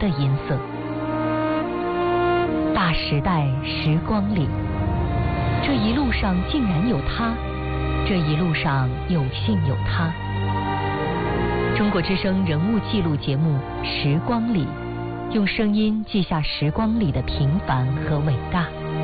的音色。大时代时光里，这一路上竟然有他，这一路上有幸有他。中国之声人物记录节目《时光里》，用声音记下时光里的平凡和伟大。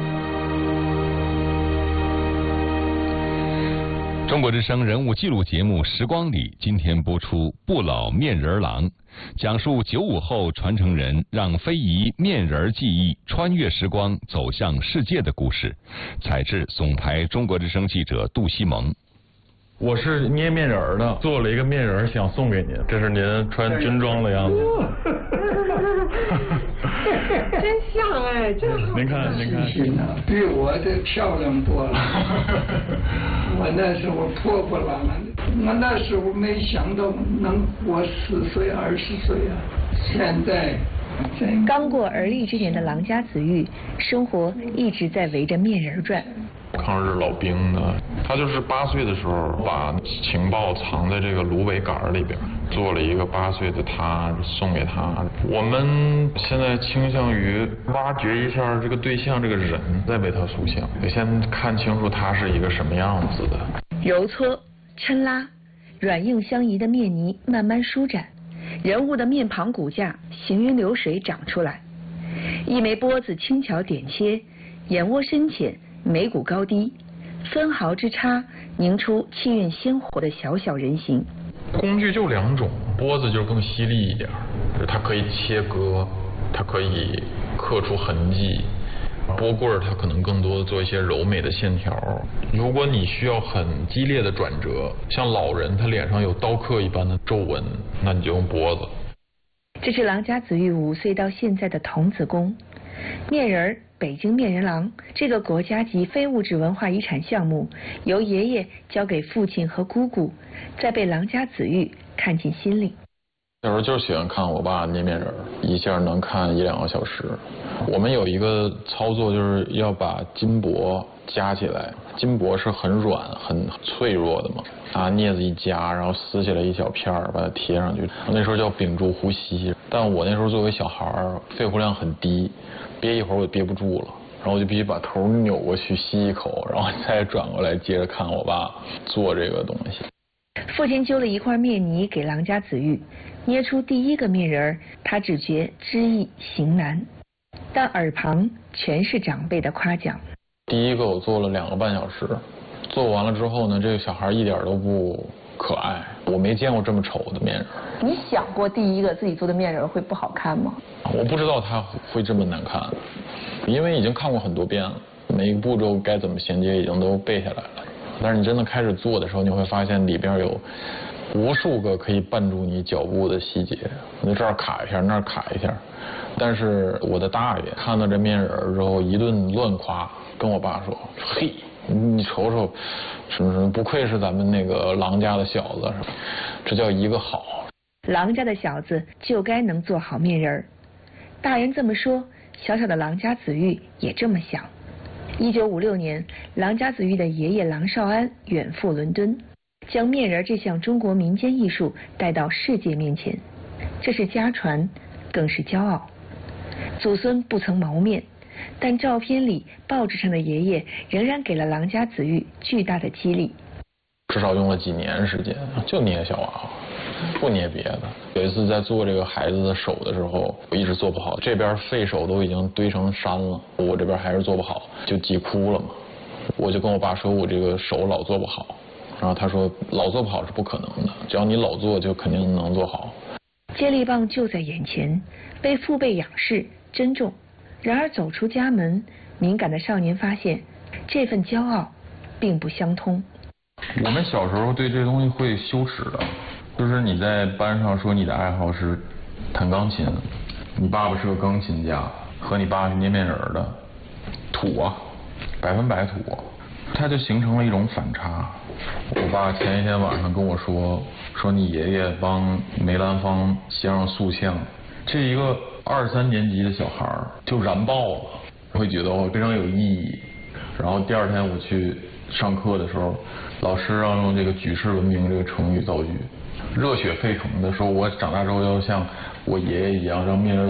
中国之声人物记录节目《时光里》今天播出《不老面人郎》，讲述95后传承人让非遗面人技艺穿越时光走向世界的故事。采制总台中国之声记者杜西蒙。 我是捏面人的，做了一个面人想送给您，这是您穿军装的样子。 真像哎，真好。 您看， 比我这漂亮多了。我那时候破破烂烂的，我那时候没想到能活10岁20岁啊，现在。 刚过而立之年的郎家子玉，生活一直在围着面人转。 抗日老兵呢，他就是8岁的时候把情报藏在这个芦苇杆里边，做了一个8岁的他送给他。我们现在倾向于挖掘一下这个对象这个人，再为他塑像，得先看清楚他是一个什么样子的。 揉搓、抻拉，软硬相宜的面泥慢慢舒展，人物的面庞骨架行云流水长出来。一枚钵子轻巧点切，眼窝深浅，眉骨高低，分毫之差凝出气韵鲜活的小小人形。 工具就2种，钵子就更犀利一点，它可以切割，它可以刻出痕迹。拨棍它可能更多的做一些柔美的线条。如果你需要很激烈的转折，像老人他脸上有刀刻一般的皱纹，那你就用钵子。 这是郎家子玉5岁到现在的童子功。面人北京面人郎这个国家级非物质文化遗产项目，由爷爷交给父亲和姑姑，再被郎家子玉看进心里。 小时候就是喜欢看我爸捏面人，一下能看1、2个小时。我们有一个操作，就是要把金箔夹起来，金箔是很软很脆弱的嘛，拿镊子一夹，然后撕下来一小片把它贴上去。那时候叫屏住呼吸，但我那时候作为小孩肺活量很低，憋一会儿我憋不住了，然后我就必须把头扭过去吸一口，然后再转过来接着看我爸做这个东西。 父亲揪了一块面泥给郎家子玉，捏出第一个面人，他只觉知易行难，但耳旁全是长辈的夸奖。 第一个我做了2个半小时，做完了之后呢，这个小孩一点都不可爱，我没见过这么丑的面人。 你想过第一个自己做的面人会不好看吗？ 我不知道他会这么难看，因为已经看过很多遍了，每一个步骤该怎么衔接已经都背下来了。但是你真的开始做的时候，你会发现里边有无数个可以绊住你脚步的细节，你这儿卡一下，那儿卡一下。但是我的大爷看到这面人之后一顿乱夸，跟我爸说：“嘿，你瞅瞅，什么什么，不愧是咱们那个郎家的小子，这叫一个好。” 郎家的小子就该能做好面人。大人这么说，小小的郎家子玉也这么想。1956年，郎家子玉的爷爷郎绍安远赴伦敦，将面人这项中国民间艺术带到世界面前。这是家传，更是骄傲。祖孙不曾谋面，但照片里、报纸上的爷爷仍然给了郎家子玉巨大的激励。 至少用了几年时间，就捏小娃娃，不捏别的。有一次在做这个孩子的手的时候，我一直做不好，这边废手都已经堆成山了，我这边还是做不好，就急哭了嘛。我就跟我爸说，我这个手老做不好，然后他说老做不好是不可能的，只要你老做就肯定能做好。 接力棒就在眼前，被父辈仰视珍重。然而走出家门，敏感的少年发现，这份骄傲并不相通。 我们小时候对这东西会羞耻的，就是你在班上说你的爱好是弹钢琴，你爸爸是个钢琴家，和你爸是捏面人的，土啊，100%土，它就形成了一种反差。我爸前一天晚上跟我说你爷爷帮梅兰芳先生塑像，这一个2、3年级的小孩就燃爆了，会觉得非常有意义。然后第2天我去上课的时候，老师让用这个举世闻名这个成语造句，热血沸腾的说，我长大之后要像我爷爷一样，让面人